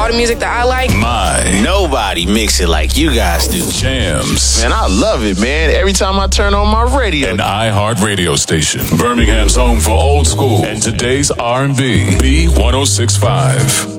all the music that I like. Nobody mix it like you guys do. Jams. Man, I love it, man. Every time I turn on my radio. An iHeart radio station. Birmingham's home for old school and today's R&B. B1065.